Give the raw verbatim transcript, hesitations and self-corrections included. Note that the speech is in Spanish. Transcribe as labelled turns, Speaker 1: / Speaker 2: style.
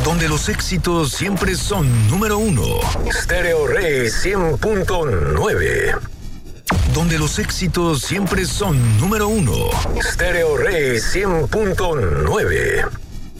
Speaker 1: Donde los éxitos siempre son número uno. Stereo Rey cien punto nueve. Donde los éxitos siempre son número uno. Stereo Rey cien punto nueve.